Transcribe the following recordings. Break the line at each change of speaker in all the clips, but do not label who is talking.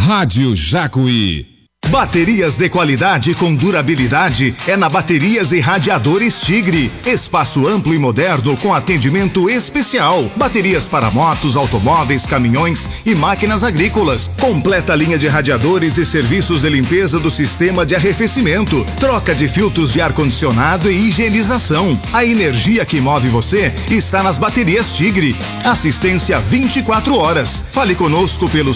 Rádio Jacuí.
Baterias de qualidade com durabilidade é na Baterias e Radiadores Tigre. Espaço amplo e moderno com atendimento especial. Baterias para motos, automóveis, caminhões e máquinas agrícolas. Completa linha de radiadores e serviços de limpeza do sistema de arrefecimento. Troca de filtros de ar-condicionado e higienização. A energia que move você está nas Baterias Tigre. Assistência 24 horas. Fale conosco pelo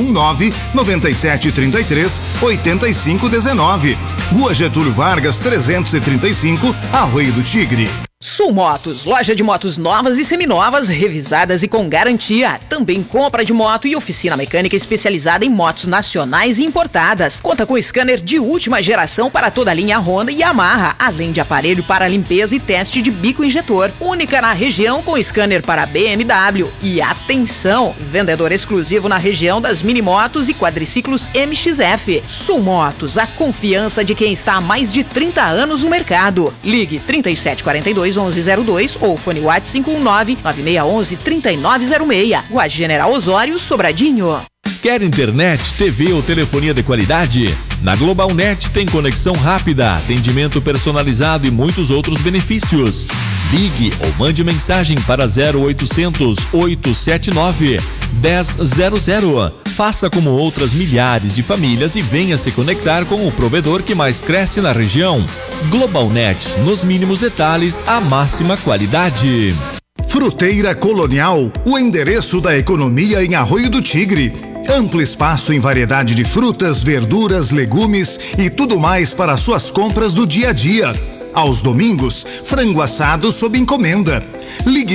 519-9733-8519. Rua Getúlio Vargas, 335, Arroio do Tigre.
Sul Motos, loja de motos novas e seminovas, revisadas e com garantia. Também compra de moto e oficina mecânica especializada em motos nacionais e importadas. Conta com scanner de última geração para toda a linha Honda e Yamaha, além de aparelho para limpeza e teste de bico injetor. Única na região com scanner para BMW. E atenção, vendedor exclusivo na região das minimotos e quadriciclos MXF. Sul Motos, a confiança de quem está há mais de 30 anos no mercado. Ligue 3742-1102 ou fone WhatsApp 519-9611-3906. Rua General Osório, Sobradinho.
Quer internet, TV ou telefonia de qualidade? Na GlobalNet tem conexão rápida, atendimento personalizado e muitos outros benefícios. Ligue ou mande mensagem para 0800 879 1000. Faça como outras milhares de famílias e venha se conectar com o provedor que mais cresce na região. GlobalNet, nos mínimos detalhes, a máxima qualidade.
Fruteira Colonial, o endereço da economia em Arroio do Tigre. Amplo espaço em variedade de frutas, verduras, legumes e tudo mais para suas compras do dia a dia. Aos domingos, frango assado sob encomenda. Ligue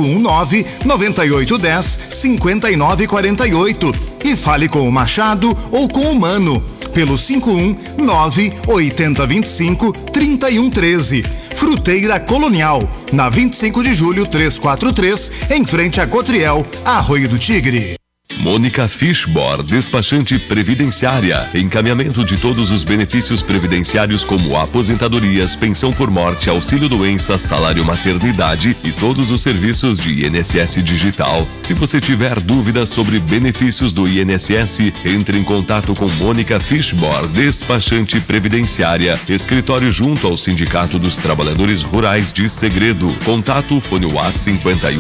519-9810-5948 e fale com o Machado ou com o Mano pelo 519-8025-3113. Fruteira Colonial, na 25 de julho 343, em frente a Cotriel, Arroio do Tigre.
Mônica Fishbor, despachante previdenciária, encaminhamento de todos os benefícios previdenciários como aposentadorias, pensão por morte, auxílio-doença, salário maternidade e todos os serviços de INSS digital. Se você tiver dúvidas sobre benefícios do INSS, entre em contato com Mônica Fishbor, despachante previdenciária, escritório junto ao Sindicato dos Trabalhadores Rurais de Segredo. Contato fone WhatsApp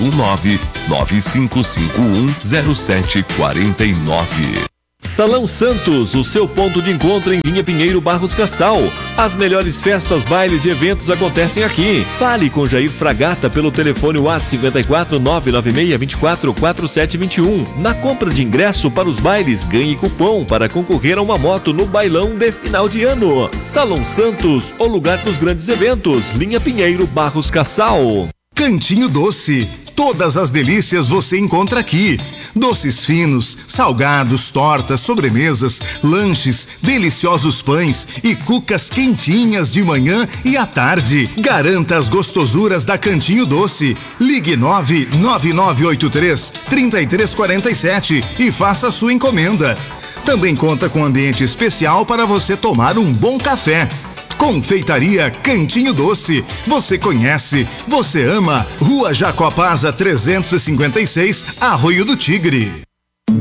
519-9551-0749.
Salão Santos, o seu ponto de encontro em Linha Pinheiro, Barros Cassal. As melhores festas, bailes e eventos acontecem aqui. Fale com Jair Fragata pelo telefone WhatsApp 54 996 24 4721. Na compra de ingresso para os bailes, ganhe cupom para concorrer a uma moto no bailão de final de ano. Salão Santos, o lugar dos grandes eventos. Linha Pinheiro, Barros Cassal.
Cantinho Doce, todas as delícias você encontra aqui. Doces finos, salgados, tortas, sobremesas, lanches, deliciosos pães e cucas quentinhas de manhã e à tarde. Garanta as gostosuras da Cantinho Doce. Ligue 99983-3347 e faça a sua encomenda. Também conta com ambiente especial para você tomar um bom café. Confeitaria Cantinho Doce. Você conhece, você ama. Rua Jacoapaza 356, Arroio do Tigre.